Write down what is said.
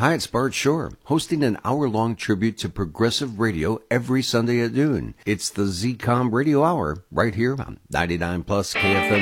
Hi, it's Bart Shore, hosting an hour-long tribute to progressive radio every Sunday at noon. It's the ZCOM Radio Hour, right here on 99 Plus KFM.